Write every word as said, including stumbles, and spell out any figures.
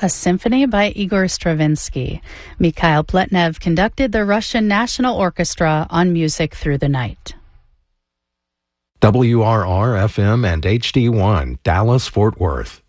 a symphony by Igor Stravinsky. Mikhail Pletnev conducted the Russian National Orchestra on Music Through the Night. W R R F M and H D one, Dallas, Fort Worth.